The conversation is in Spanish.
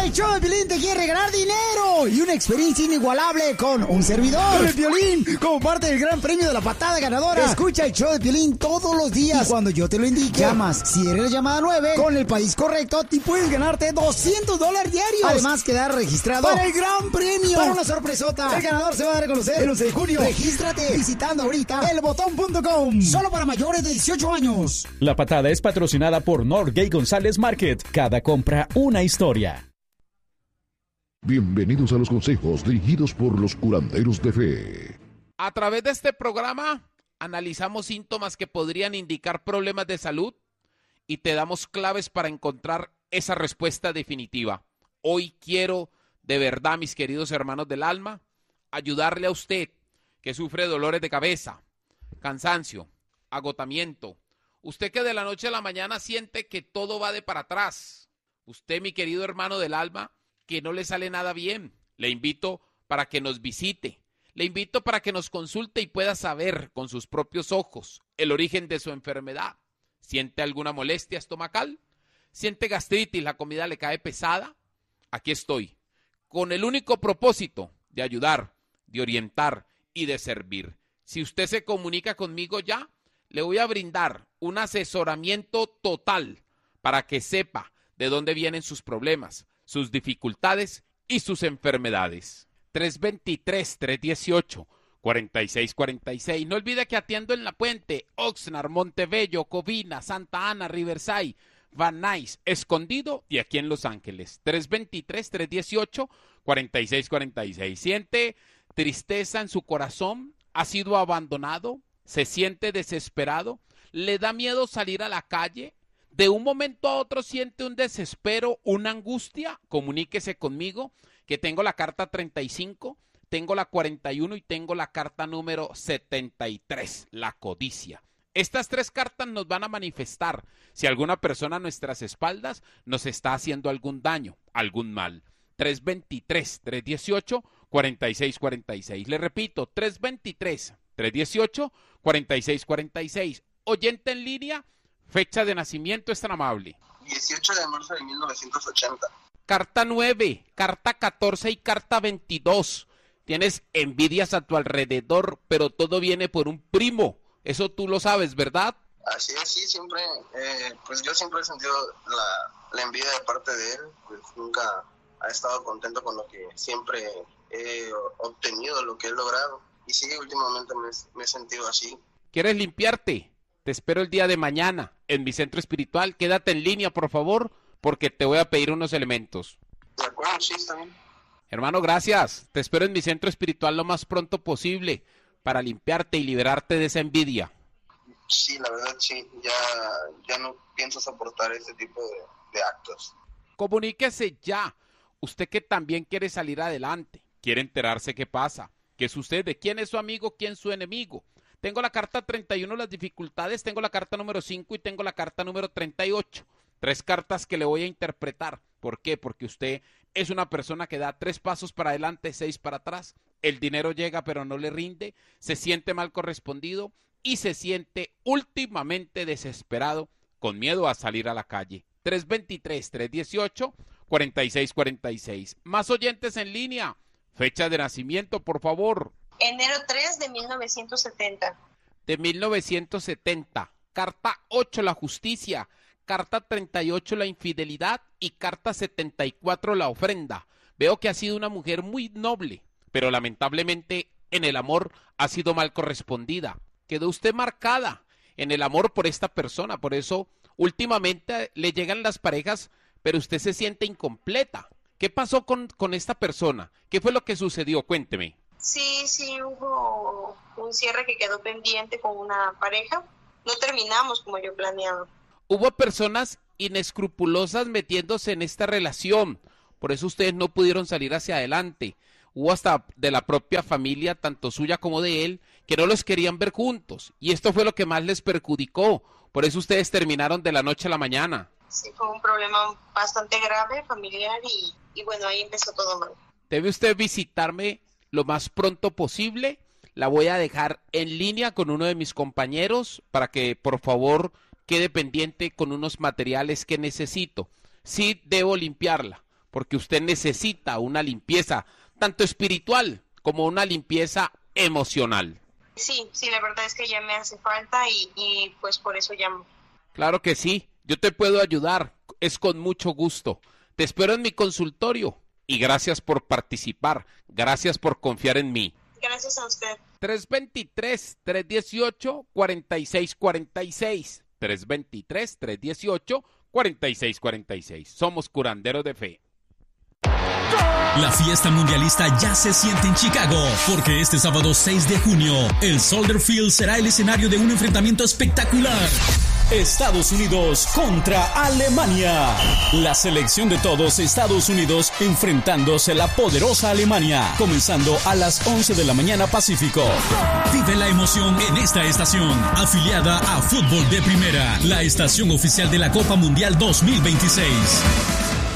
El show de Piolín te quiere ganar dinero y una experiencia inigualable con un servidor. Con el Piolín, como parte del gran premio de la patada ganadora. Escucha el show de Piolín todos los días. Y cuando yo te lo indique, llamas. Si eres la llamada 9, con el país correcto, te puedes ganarte $200 diarios. Además, quedar registrado para el gran premio. Para una sorpresota. El ganador se va a dar a conocer el 11 de junio. Regístrate visitando ahorita elbotón.com. Solo para mayores de 18 años. La patada es patrocinada por Norgay González Market. Cada compra, una historia. Bienvenidos a los consejos dirigidos por los curanderos de fe. A través de este programa analizamos síntomas que podrían indicar problemas de salud y te damos claves para encontrar esa respuesta definitiva. Hoy quiero, de verdad, mis queridos hermanos del alma, ayudarle a usted que sufre dolores de cabeza, cansancio, agotamiento. Usted que de la noche a la mañana siente que todo va de para atrás. Usted, mi querido hermano del alma, que no le sale nada bien. Le invito para que nos visite. Le invito para que nos consulte y pueda saber con sus propios ojos el origen de su enfermedad. ¿Siente alguna molestia estomacal? ¿Siente gastritis? ¿La comida le cae pesada? Aquí estoy, con el único propósito de ayudar, de orientar y de servir. Si usted se comunica conmigo ya, le voy a brindar un asesoramiento total para que sepa de dónde vienen sus problemas, sus dificultades y sus enfermedades. 323-318-4646. No olvide que atiendo en La Puente, Oxnard, Montebello, Covina, Santa Ana, Riverside, Van Nuys, Escondido y aquí en Los Ángeles. 323-318-4646. ¿Siente tristeza en su corazón? ¿Ha sido abandonado? ¿Se siente desesperado? ¿Le da miedo salir a la calle? ¿De un momento a otro siente un desespero, una angustia? Comuníquese conmigo, que tengo la carta 35, tengo la 41 y tengo la carta número 73, la codicia. Estas tres cartas nos van a manifestar si alguna persona a nuestras espaldas nos está haciendo algún daño, algún mal. 323-318-4646. Le repito, 323-318-4646. Oyente en línea, fecha de nacimiento, es tan amable. 18 de marzo de 1980. Carta 9, carta 14 y carta 22. Tienes envidias a tu alrededor, pero todo viene por un primo. Eso tú lo sabes, ¿verdad? Así es, sí, siempre, pues yo siempre he sentido la envidia de parte de él, pues nunca ha estado contento con lo que siempre he obtenido, lo que he logrado. Y sí, últimamente me he sentido así. ¿Quieres limpiarte? Te espero el día de mañana en mi centro espiritual. Quédate en línea, por favor, porque te voy a pedir unos elementos. De acuerdo, sí, está bien. Hermano, gracias. Te espero en mi centro espiritual lo más pronto posible para limpiarte y liberarte de esa envidia. Sí, la verdad, sí. Ya no pienso soportar este tipo de actos. Comuníquese ya. Usted que también quiere salir adelante, quiere enterarse qué pasa, qué sucede, quién es su amigo, quién es su enemigo. Tengo la carta 31, las dificultades, tengo la carta número 5 y tengo la carta número 38. 3 cartas que le voy a interpretar. ¿Por qué? Porque usted es una persona que da 3 pasos para adelante, 6 para atrás. El dinero llega pero no le rinde, se siente mal correspondido y se siente últimamente desesperado, con miedo a salir a la calle. 323-318-4646. Más oyentes en línea. Fecha de nacimiento, por favor. Enero 3 de 1970. De 1970. Carta 8, la justicia. Carta 38, la infidelidad. Y carta 74, la ofrenda. Veo que ha sido una mujer muy noble, pero lamentablemente en el amor ha sido mal correspondida. Quedó usted marcada en el amor por esta persona. Por eso últimamente le llegan las parejas, pero usted se siente incompleta. ¿Qué pasó con esta persona? ¿Qué fue lo que sucedió? Cuénteme. Sí, hubo un cierre que quedó pendiente con una pareja. No terminamos como yo planeaba. Hubo personas inescrupulosas metiéndose en esta relación. Por eso ustedes no pudieron salir hacia adelante. Hubo hasta de la propia familia, tanto suya como de él, que no los querían ver juntos. Y esto fue lo que más les perjudicó. Por eso ustedes terminaron de la noche a la mañana. Sí, fue un problema bastante grave, familiar, y bueno, ahí empezó todo mal. Debe usted visitarme lo más pronto posible. La voy a dejar en línea con uno de mis compañeros para que por favor quede pendiente con unos materiales que necesito. Sí debo limpiarla, porque usted necesita una limpieza, tanto espiritual como una limpieza emocional. Sí, la verdad es que ya me hace falta y pues por eso llamo. Claro que sí, yo te puedo ayudar, es con mucho gusto. Te espero en mi consultorio y gracias por participar, gracias por confiar en mí. Gracias a usted. 323-318-4646. 323-318-4646. Somos Curanderos de Fe. La fiesta mundialista ya se siente en Chicago, porque este sábado 6 de junio, el Soldier Field será el escenario de un enfrentamiento espectacular. Estados Unidos contra Alemania. La selección de todos Estados Unidos enfrentándose a la poderosa Alemania, comenzando a las 11 de la mañana Pacífico. Vive la emoción en esta estación, afiliada a Fútbol de Primera, la estación oficial de la Copa Mundial 2026.